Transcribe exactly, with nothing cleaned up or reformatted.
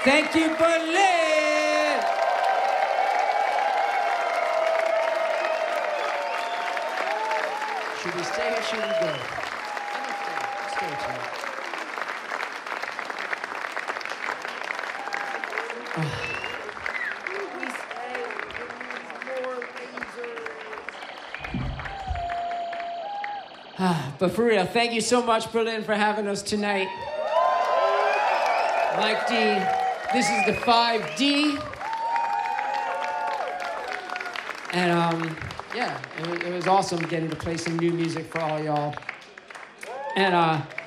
Thank you, Berlin! Should we stay or should we go? Let's go tonight. We stay. More lasers. But for real, thank you so much, Berlin, for having us tonight. Mike D, this is the five D. And um, yeah, it was, it was awesome getting to play some new music for all y'all. And uh,